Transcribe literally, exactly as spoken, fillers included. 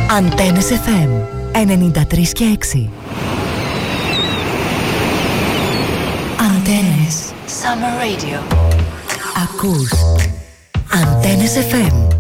Αντένες εφ εμ ενενήντα τρία και έξι. Αντένες Summer Radio. Ακούς Αντένες εφ εμ.